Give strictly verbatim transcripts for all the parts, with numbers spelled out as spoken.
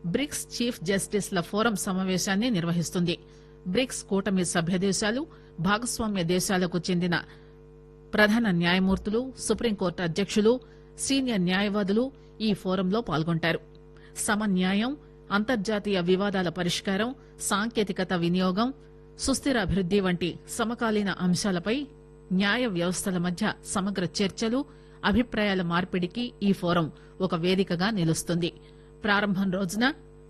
Bricks chief జస్టిస్ల forum సమావేశాన్ని నిర్వహిస్తుంది. Bricks కూటమి సభ్య దేశాలు, భాగస్వామ్య దేశాలకు చెందిన ప్రధాన న్యాయమూర్తులు, సుప్రీంకోర్టు అధ్యకులు, సీనియర్ న్యాయవాదులు ఈ ఫోరంలో పాల్గొంటారు. సమన్యాయం, అంతర్జాతీయ వివాదాల పరిష్కారం, సాంకేతికత వినియోగం, సుస్థిర అభివృద్ది వంటి సమకాలీన అంశాలపై న్యాయ వ్యవస్థల మధ్య సమగ్ర చర్చలు, అభిప్రాయాల మార్పిడికి ఈ ఫోరం ఒక వేదికగా నిలుస్తుంది. ప్రారంభం రోజున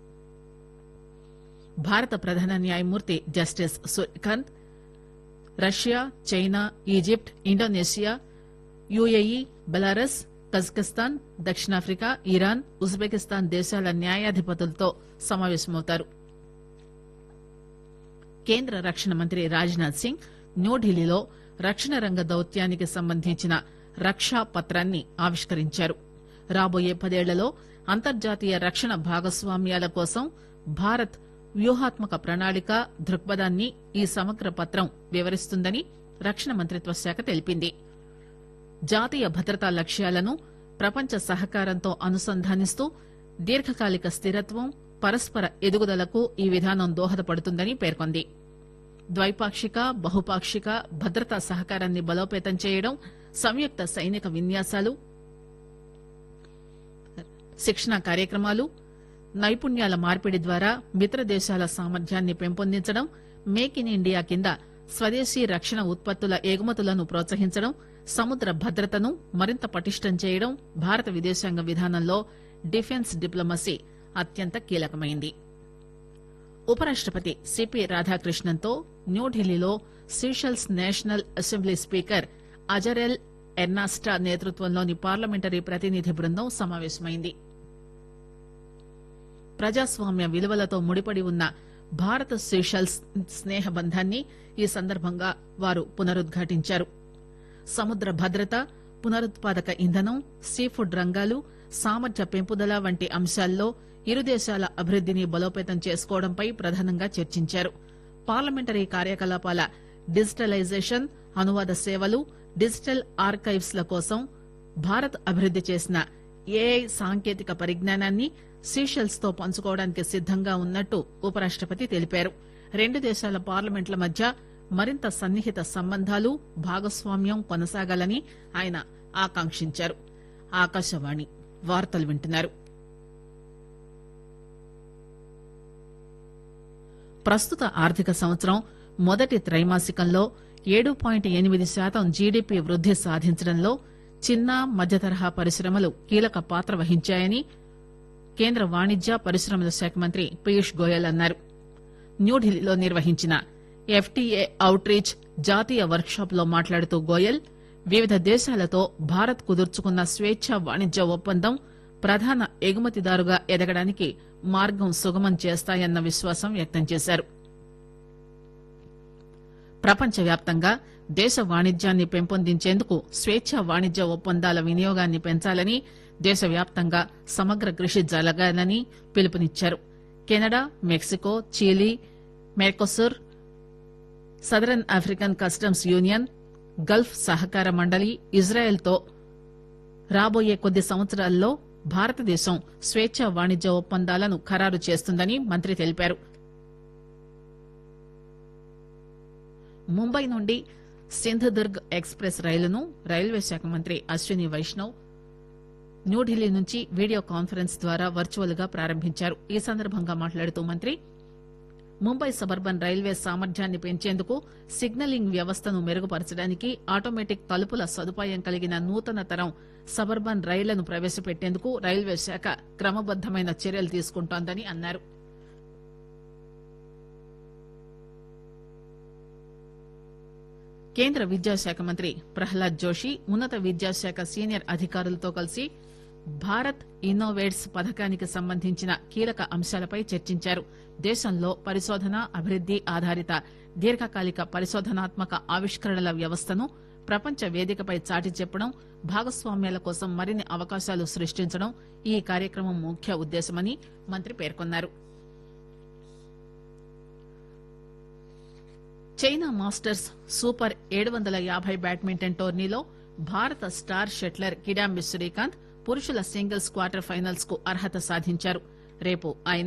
భారత ప్రధాన న్యాయమూర్తి justice Surya Kant Russia, China, Egypt, Indonesia, UAE, Belarus, Kazakhstan, దక్షిణాఫ్రికా, ఇరాన్, ఉజ్బెకిస్తాన్ దేశాల న్యాయాధిపతులతో సమావేశమవుతారు. కేంద్ర రక్షణ మంత్రి రాజ్నాథ్ సింగ్ న్యూఢిల్లీలో రక్షణ రంగ దౌత్యానికి సంబంధించిన రక్షా పత్రాన్ని ఆవిష్కరించారు. రాబోయే పదేళ్లలో అంతర్జాతీయ రక్షణ భాగస్వామ్యాల కోసం భారత్ వ్యూహాత్మక ప్రణాళిక దృక్పథాన్ని ఈ సమగ్ర పత్రం వివరిస్తుందని రక్షణ మంత్రిత్వ శాఖ తెలిపింది. జాతీయ భద్రతా లక్ష్యాలను ప్రపంచ సహకారంతో అనుసంధానిస్తూ దీర్ఘకాలిక స్థిరత్వం, పరస్పర ఎదుగుదలకు ఈ విధానం దోహదపడుతుందని పేర్కొంది. ద్వైపాక్షిక, బహుపాక్షిక భద్రతా సహకారాన్ని బలోపేతం చేయడం, సంయుక్త సైనిక విన్యాసాలు, శిక్షణ కార్యక్రమాలు, నైపుణ్యాల మార్పిడి ద్వారా మిత్ర దేశాల సామర్థ్యాన్ని పెంపొందించడం, మేక్ ఇన్ ఇండియా కింద స్వదేశీ రక్షణ ఉత్పత్తుల ఎగుమతులను ప్రోత్సహించడం, సముద్ర భద్రతను మరింత పటిష్టం చేయడం భారత విదేశాంగ విధానంలో డిఫెన్స్ డిప్లొమసీ అత్యంత కీలకమైంది. ఉపరాష్టపతి సిపి రాధాకృష్ణన్తో న్యూఢిల్లీలో సీషెల్స్ నేషనల్ అసెంబ్లీ స్పీకర్ అజరెల్ ఎర్నాస్టా నేతృత్వంలోని పార్లమెంటరీ ప్రతినిధి బృందం సమావేశమైంది. ప్రజాస్వామ్య విలువలతో ముడిపడి ఉన్న భారత్ సీషెల్స్ స్నేహబంధాన్ని ఈ సందర్భంగా వారు పునరుద్ఘాటించారు. సముద్ర భద్రత, పునరుత్పాదక ఇంధనం, సీఫుడ్ రంగాలు, సామర్థ్య పెంపుదల వంటి అంశాల్లో ఇరు దేశాల అభివృద్దిని బలోపేతం చేసుకోవడంపై ప్రధానంగా చర్చించారు. పార్లమెంటరీ కార్యకలాపాల డిజిటలైజేషన్, అనువాద సేవలు, డిజిటల్ ఆర్కైవ్స్ ల కోసం భారత్ అభివృద్ది చేసిన ఏఐ సాంకేతిక పరిజ్ఞానాన్ని సీషెల్స్ తో పంచుకోవడానికి సిద్దంగా ఉన్నట్టు ఉపరాష్టపతి తెలిపారు. రెండు దేశాల పార్లమెంట్ల మధ్య మరింత సన్నిహిత సంబంధాలు, భాగస్వామ్యం కొనసాగాలని ఆయన ఆకాంక్షించారు. ఆకాశవాణి వార్తలు వింటున్నారు. ప్రస్తుత ఆర్థిక సంవత్సరం మొదటి త్రైమాసికంలో ఏడు పాయింట్ ఎనిమిది శాతం జీడీపీ వృద్ది సాధించడంలో చిన్న మధ్యతరహా పరిశ్రమలు కీలక పాత్ర వహించాయని కేంద్ర వాణిజ్య పరిశ్రమల శాఖ మంత్రి పీయూష్ గోయల్ అన్నారు. న్యూఢిల్లీలో నిర్వహించిన ఎఫ్టీఏ అవుట్ రీచ్ జాతీయ వర్క్ షాప్ లో మాట్లాడుతూ గోయల్ వివిధ దేశాలతో భారత్ కుదుర్చుకున్న స్వేచ్ఛా వాణిజ్య ఒప్పందం ప్రధాన ఎగుమతిదారుగా ఎదగడానికి మార్గం సుగమం చేస్తాయన్న విశ్వాసం వ్యక్తం చేశారు. ప్రపంచవ్యాప్తంగా దేశ వాణిజ్యాన్ని పెంపొందించేందుకు స్వేచ్ఛా వాణిజ్య ఒప్పందాల వినియోగాన్ని పెంచాలని, దేశవ్యాప్తంగా సమగ్ర కృషి జరగాలని పిలుపునిచ్చారు. Canada, Mexico, Chile, Mercosur, southern African customs union, Gulf సహకార మండలి, ఇజ్రాయెల్ తో రాబోయే కొద్ది సంవత్సరాల్లో భారతదేశం స్వేచ్ఛా వాణిజ్య ఒప్పందాలను ఖరారు చేస్తుందని మంత్రి తెలిపారు. ముంబై నుండి సింధుదుర్గ్ ఎక్స్ప్రెస్ రైలును రైల్వే శాఖ మంత్రి అశ్విని వైష్ణవ్ న్యూఢిల్లీ నుంచి వీడియో కాన్ఫరెన్స్ ద్వారా వర్చువల్ గా ప్రారంభించారు. ఈ సందర్భంగా మాట్లాడుతూ మంత్రి ముంబై సబర్బన్ రైల్వే సామర్థ్యాన్ని పెంచేందుకు, సిగ్నలింగ్ వ్యవస్థను మెరుగుపరచడానికి ఆటోమేటిక్ తలుపుల సదుపాయం కలిగిన నూతన తరం సబర్బన్ రైళ్లను ప్రవేశపెట్టేందుకు రైల్వే శాఖ క్రమబద్దమైన చర్యలు తీసుకుంటోందని అన్నారు. కేంద్ర విద్యాశాఖ మంత్రి ప్రహ్లాద్ జోషి ఉన్నత విద్యాశాఖ సీనియర్ అధికారులతో కలిసి భారత్ ఇన్నోవేట్స్ పథకానికి సంబంధించిన కీలక అంశాలపై చర్చించారు. దేశంలో పరిశోధన, అభివృద్ది ఆధారిత దీర్ఘకాలిక పరిశోధనాత్మక ఆవిష్కరణల వ్యవస్థను ప్రపంచ వేదికపై చాటి చెప్పడం, భాగస్వామ్యాల కోసం మరిన్ని అవకాశాలు సృష్టించడం ఈ కార్యక్రమం ముఖ్య ఉద్దేశమని మంత్రి పేర్కొన్నారు. చైనా మాస్టర్స్ సూపర్ ఏడు వందల యాభై బ్యాడ్మింటన్ టోర్నీలో భారత స్టార్ షట్లర్ కిడాంబి శ్రీకాంత్ పురుషుల సింగిల్స్ క్వార్టర్ ఫైనల్స్ కు అర్హత సాధించారు. రేపు ఆయన